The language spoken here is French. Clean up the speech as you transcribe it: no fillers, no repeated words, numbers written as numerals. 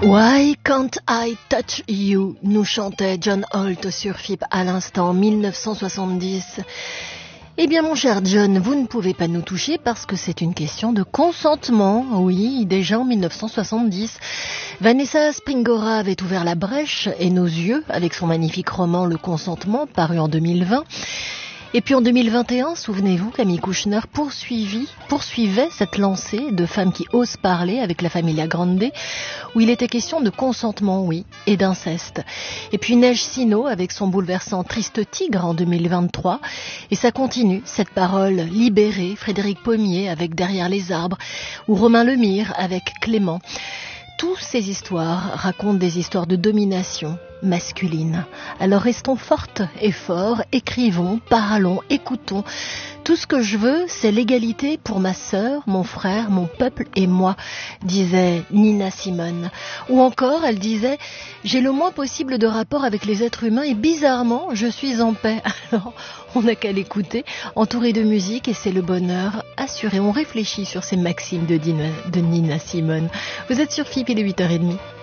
Why Can't I Touch You, nous chantait John Holt sur FIP à l'instant 1970. Eh bien mon cher John, vous ne pouvez pas nous toucher parce que c'est une question de consentement. Oui, déjà en 1970, Vanessa Springora avait ouvert la brèche et nos yeux avec son magnifique roman Le Consentement, paru en 2020. Et puis en 2021, souvenez-vous qu'Amy Kouchner poursuivait cette lancée de femmes qui osent parler avec la Familia Grande, où il était question de consentement, oui, et d'inceste. Et puis Neige Sino avec son bouleversant Triste Tigre en 2023. Et ça continue, cette parole libérée, Frédéric Pommier avec Derrière les arbres, ou Romain Lemire avec Clément. Toutes ces histoires racontent des histoires de domination masculine. Alors restons fortes et forts, écrivons, parlons, écoutons. Tout ce que je veux, c'est l'égalité pour ma sœur, mon frère, mon peuple et moi, disait Nina Simone. Ou encore, elle disait, j'ai le moins possible de rapport avec les êtres humains et bizarrement, je suis en paix. Alors, on n'a qu'à l'écouter, entouré de musique et c'est le bonheur assuré. On réfléchit sur ces maximes de Nina Simone. Vous êtes sur FIP, il est 8h30.